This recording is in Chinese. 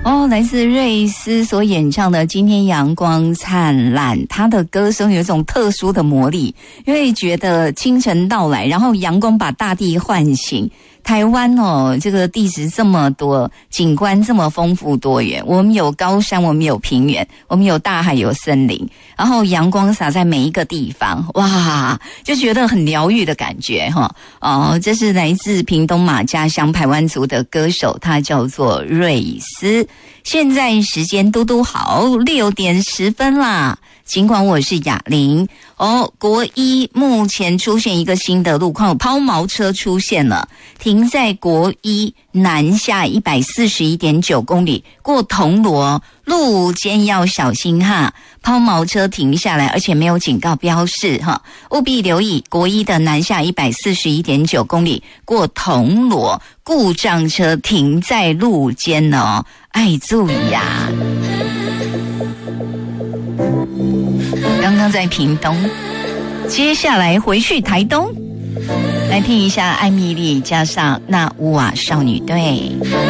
来自瑞斯所演唱的《今天阳光灿烂》，他的歌声有一种特殊的魔力，因为觉得清晨到来，然后阳光把大地唤醒。台湾这个地质这么多，景观这么丰富多元，我们有高山，我们有平原，我们有大海，有森林，然后阳光洒在每一个地方，哇，就觉得很疗愈的感觉这是来自屏东马家乡排湾族的歌手，他叫做瑞斯。现在时间嘟嘟好6点10分啦。尽管我是雅玲国一目前出现一个新的路况，抛锚车出现了，停在国一南下 141.9 公里，过铜锣路间要小心哈，抛锚车停下来，而且没有警告标示务必留意国一的南下 141.9 公里，过铜锣故障车停在路间注意呀。刚刚在屏东，接下来回去台东，来听一下艾蜜莉加上那乌瓦少女队。